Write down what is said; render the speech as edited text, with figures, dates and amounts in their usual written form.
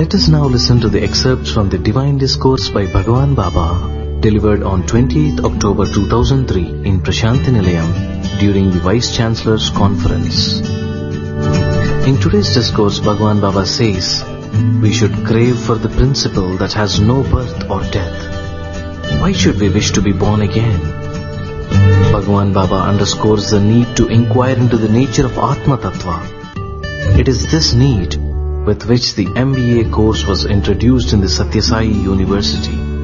Let us now listen to the excerpts from the Divine Discourse by Bhagwan Baba, delivered on 20th October 2003 in Prashanti Nilayam during the Vice Chancellor's Conference. In today's discourse, Bhagwan Baba says, we should crave for the principle that has no birth or death. Why should we wish to be born again? Bhagwan Baba underscores the need to inquire into the nature of Atma Tattva. It is this need with which the MBA course was introduced in the Satyasai University.